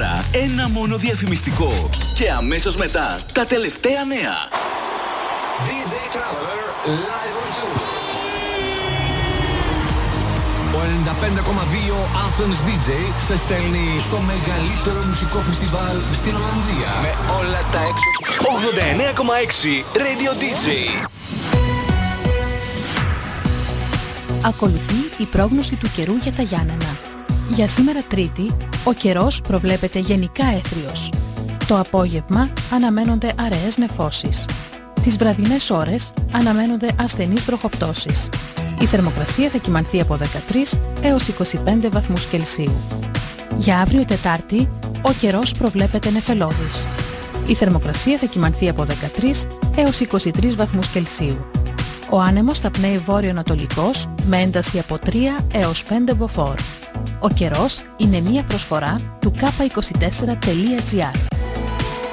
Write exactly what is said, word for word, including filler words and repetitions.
Τώρα ένα μόνο διαφημιστικό και αμέσως μετά τα τελευταία νέα. ντι τζέι Traveler Live on Tour. Ο ενενήντα πέντε κόμμα δύο Athens ντι τζέι σε στέλνει στο μεγαλύτερο μουσικό φεστιβάλ στην Ολλανδία. Με όλα τα έξω. ογδόντα εννέα κόμμα έξι Radio ντι τζέι. Ακολουθεί η πρόγνωση του καιρού για τα Γιάννενα. Για σήμερα Τρίτη, ο καιρός προβλέπεται γενικά έθριος. Το απόγευμα αναμένονται αραιές νεφώσεις. Τις βραδινές ώρες αναμένονται ασθενείς βροχοπτώσεις. Η θερμοκρασία θα κυμανθεί από δεκατρείς έως είκοσι πέντε βαθμούς Κελσίου. Για αύριο Τετάρτη, ο καιρός προβλέπεται νεφελώδης. Η θερμοκρασία θα κυμανθεί από δεκατρείς έως είκοσι τρεις βαθμούς Κελσίου. Ο άνεμος θα πνέει βόρειο-ανατολικός με ένταση από τρία έως πέντε μποφόρ. Ο καιρός είναι μία προσφορά του κάπα είκοσι τέσσερα τελεία τζι άρ.